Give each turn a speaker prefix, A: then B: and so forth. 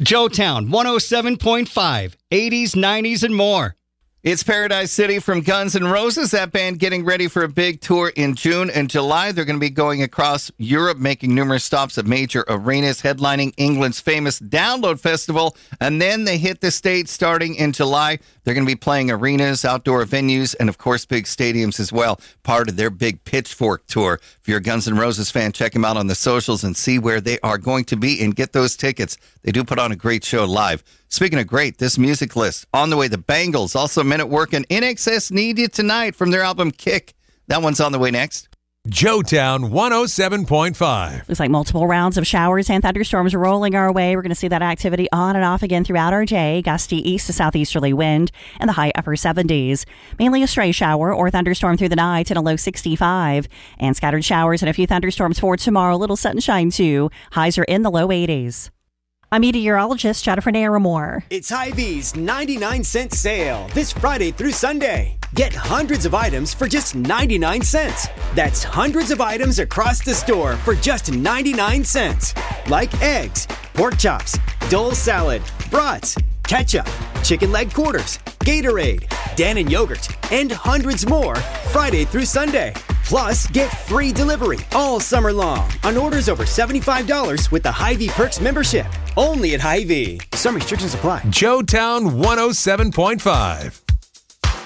A: Joetown 107.5, 80s, 90s, and more.
B: It's Paradise City from Guns N' Roses. That band getting ready for a big tour in June and July. They're going to be going across Europe, making numerous stops at major arenas, headlining England's famous Download Festival. And then they hit the States starting in July. They're going to be playing arenas, outdoor venues, and, of course, big stadiums as well, part of their big Pitchfork tour. If you're a Guns N' Roses fan, check them out on the socials and see where they are going to be and get those tickets. They do put on a great show live. Speaking of great, this music list. On the way, the Bangles, also Men at Work, and INXS Need You Tonight from their album Kick. That one's on the way next.
C: Joetown 107.5.
D: Looks like multiple rounds of showers and thunderstorms rolling our way. We're going to see that activity on and off again throughout our day. Gusty east to southeasterly wind and the high upper 70s. Mainly a stray shower or thunderstorm through the night and a low 65. And scattered showers and a few thunderstorms for tomorrow. A little sunshine too. Highs are in the low 80s. I'm meteorologist Jennifer Naramore.
E: It's Hy-Vee's 99-cent sale this Friday through Sunday. Get hundreds of items for just 99 cents. That's hundreds of items across the store for just 99 cents. Like eggs, pork chops, Dole salad, brats, ketchup, chicken leg quarters, Gatorade, Dannon yogurt, and hundreds more Friday through Sunday. Plus, get free delivery all summer long on orders over $75 with the Hy-Vee Perks membership. Only at Hy-Vee. Some restrictions apply.
C: Joetown 107.5.